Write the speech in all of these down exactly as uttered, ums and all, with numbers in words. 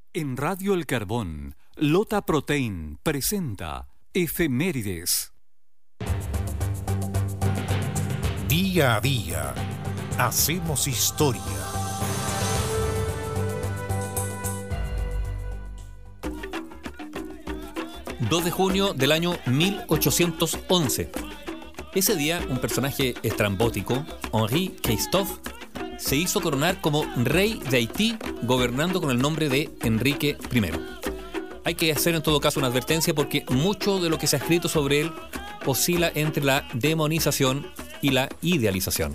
En Radio El Carbón, Lota Protein presenta Efemérides. Día a día, hacemos historia. dos de junio del año mil ochocientos once. Ese día, un personaje estrambótico, Henri Christophe, se hizo coronar como rey de Haití, gobernando con el nombre de Enrique primero. Hay que hacer en todo caso una advertencia porque mucho de lo que se ha escrito sobre él oscila entre la demonización y la idealización.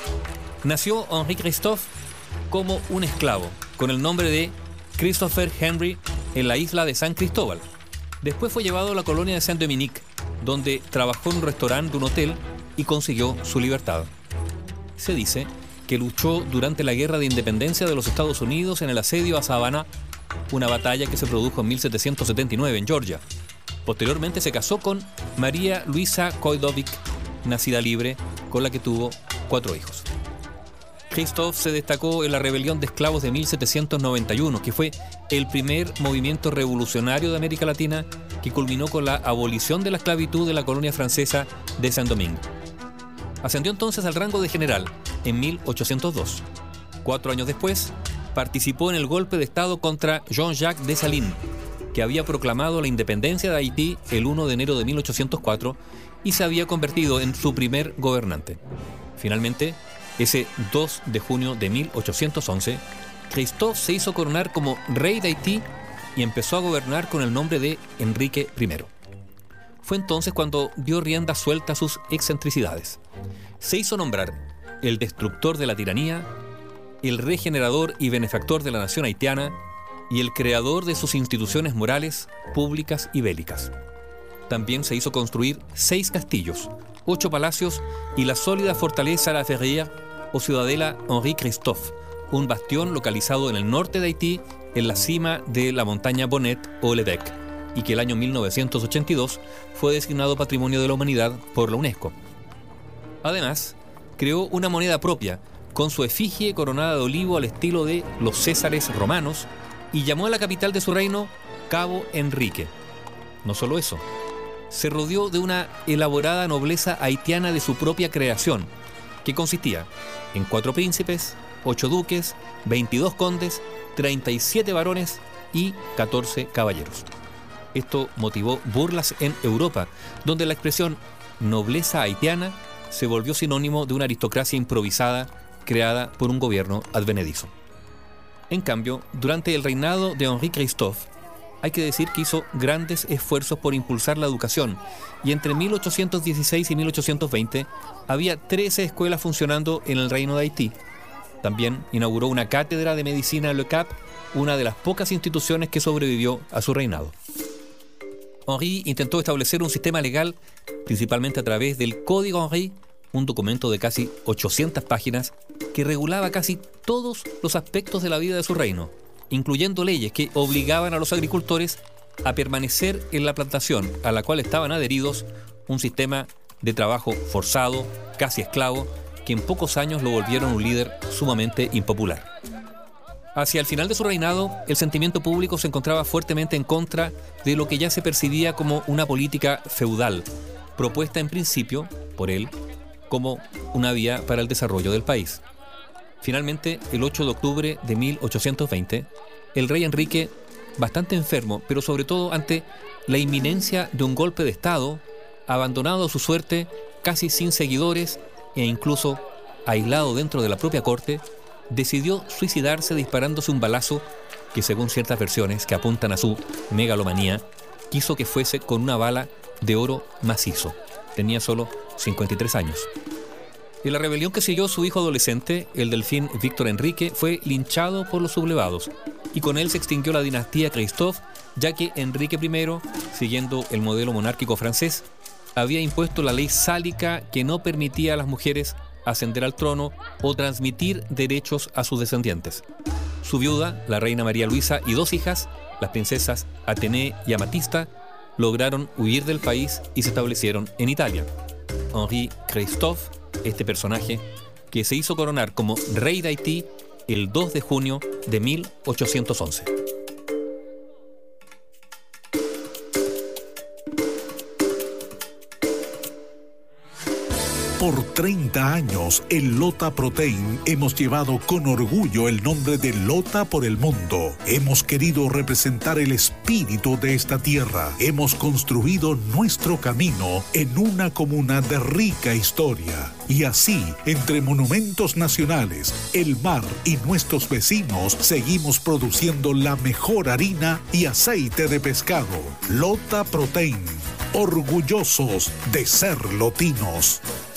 Nació Henri Christophe como un esclavo, con el nombre de Christopher Henry, en la isla de San Cristóbal. Después fue llevado a la colonia de Saint-Dominique, donde trabajó en un restaurante de un hotel y consiguió su libertad. Se dice que luchó durante la Guerra de Independencia de los Estados Unidos en el asedio a Savannah, una batalla que se produjo en mil setecientos setenta y nueve en Georgia. Posteriormente se casó con María Luisa Koidovic, nacida libre, con la que tuvo cuatro hijos. Christophe se destacó en la rebelión de esclavos de mil setecientos noventa y uno, que fue el primer movimiento revolucionario de América Latina que culminó con la abolición de la esclavitud de la colonia francesa de Saint-Domingue. Ascendió entonces al rango de general en mil ochocientos dos. Cuatro años después, participó en el golpe de Estado contra Jean-Jacques Dessalines, que había proclamado la independencia de Haití el primero de enero de mil ochocientos cuatro y se había convertido en su primer gobernante. Finalmente, ese dos de junio de mil ochocientos once, Christophe se hizo coronar como rey de Haití y empezó a gobernar con el nombre de Enrique primero. Fue entonces cuando dio rienda suelta a sus excentricidades. Se hizo nombrar el destructor de la tiranía, el regenerador y benefactor de la nación haitiana y el creador de sus instituciones morales, públicas y bélicas. También se hizo construir seis castillos, ocho palacios y la sólida fortaleza La Ferrière o ciudadela Henri Christophe, un bastión localizado en el norte de Haití, en la cima de la montaña Bonnet o Lebec, y que el año mil novecientos ochenta y dos fue designado Patrimonio de la Humanidad por la UNESCO. Además, creó una moneda propia, con su efigie coronada de olivo al estilo de los Césares romanos, y llamó a la capital de su reino Cabo Enrique. No solo eso, se rodeó de una elaborada nobleza haitiana de su propia creación, que consistía en cuatro príncipes, ocho duques, veintidós condes, treinta y siete varones y catorce caballeros. Esto motivó burlas en Europa, donde la expresión nobleza haitiana se volvió sinónimo de una aristocracia improvisada creada por un gobierno advenedizo. En cambio, durante el reinado de Henri Christophe, hay que decir que hizo grandes esfuerzos por impulsar la educación, y entre mil ochocientos dieciséis y mil ochocientos veinte había trece escuelas funcionando en el reino de Haití. También inauguró una cátedra de medicina en Le Cap, una de las pocas instituciones que sobrevivió a su reinado. Henri intentó establecer un sistema legal, principalmente a través del Código Henri, un documento de casi ochocientas páginas que regulaba casi todos los aspectos de la vida de su reino, incluyendo leyes que obligaban a los agricultores a permanecer en la plantación a la cual estaban adheridos, un sistema de trabajo forzado, casi esclavo, que en pocos años lo volvieron un líder sumamente impopular. Hacia el final de su reinado, el sentimiento público se encontraba fuertemente en contra de lo que ya se percibía como una política feudal, propuesta en principio por él como una vía para el desarrollo del país. Finalmente, el ocho de octubre de mil ochocientos veinte, el rey Enrique, bastante enfermo, pero sobre todo ante la inminencia de un golpe de Estado, abandonado a su suerte, casi sin seguidores e incluso aislado dentro de la propia corte, decidió suicidarse disparándose un balazo que, según ciertas versiones que apuntan a su megalomanía, quiso que fuese con una bala de oro macizo. Tenía solo cincuenta y tres años. En la rebelión que siguió, su hijo adolescente, el delfín Víctor Enrique, fue linchado por los sublevados, y con él se extinguió la dinastía Christophe, ya que Enrique primero, siguiendo el modelo monárquico francés, había impuesto la ley sálica que no permitía a las mujeres ascender al trono o transmitir derechos a sus descendientes. Su viuda, la reina María Luisa, y dos hijas, las princesas Atenea y Amatista, lograron huir del país y se establecieron en Italia. Henri Christophe, este personaje, que se hizo coronar como rey de Haití el dos de junio de mil ochocientos once. Por treinta años, en Lota Protein hemos llevado con orgullo el nombre de Lota por el mundo. Hemos querido representar el espíritu de esta tierra. Hemos construido nuestro camino en una comuna de rica historia. Y así, entre monumentos nacionales, el mar y nuestros vecinos, seguimos produciendo la mejor harina y aceite de pescado. Lota Protein. Orgullosos de ser lotinos.